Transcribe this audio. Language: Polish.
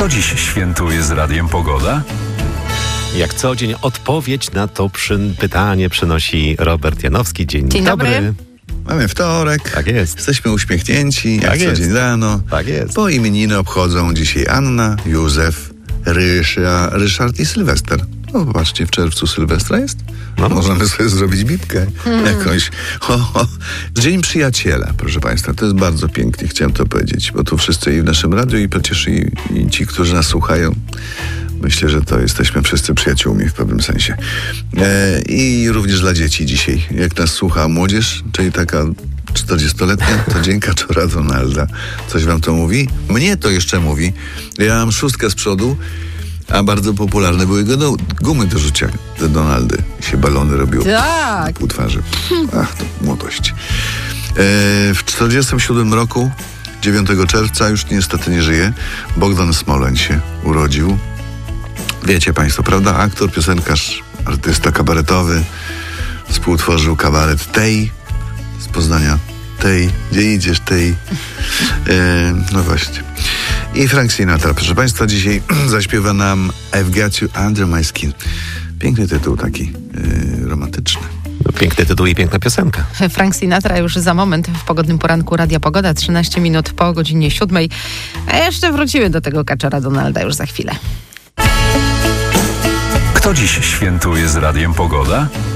Kto dziś świętuje z Radiem Pogoda? Jak co dzień odpowiedź na to pytanie przynosi Robert Janowski. Dzień dobry. Mamy wtorek. Tak jest. Jesteśmy uśmiechnięci, jak co jest. dzień rano. Tak jest. Bo imieniny obchodzą dzisiaj Anna, Józef, Ryszard i Sylwester. No popatrzcie, w czerwcu Sylwestra jest. No. Możemy sobie zrobić bibkę jakąś. Dzień Przyjaciela, proszę Państwa. To jest bardzo pięknie, chciałem to powiedzieć, bo tu wszyscy i w naszym radiu i przecież i ci, którzy nas słuchają. Myślę, że to jesteśmy wszyscy przyjaciółmi w pewnym sensie. I również dla dzieci dzisiaj. Jak nas słucha młodzież, czyli taka 40-letnia, to dzień Kaczora Donalda. Coś wam to mówi? Mnie to jeszcze mówi. Ja mam 6 z przodu, a bardzo popularne były gumy do rzucia. Te Donaldy. Się balony robiło. Tak. U twarzy. Ach, to młodość. W 47 roku, 9 czerwca, już niestety nie żyje, Bogdan Smoleń się urodził. Wiecie Państwo, prawda? Aktor, piosenkarz, artysta kabaretowy. Współtworzył kabaret Tej z Poznania. Tej, gdzie idziesz, Tej. No właśnie. I Frank Sinatra, proszę Państwa, dzisiaj zaśpiewa nam I've Got You Under My Skin. Piękny tytuł taki, romantyczny. No, piękny tytuł i piękna piosenka. Frank Sinatra już za moment w pogodnym poranku Radia Pogoda, 13 minut po godzinie 7. A jeszcze wrócimy do tego Kaczora Donalda już za chwilę. Kto dziś świętuje z Radiem Pogoda?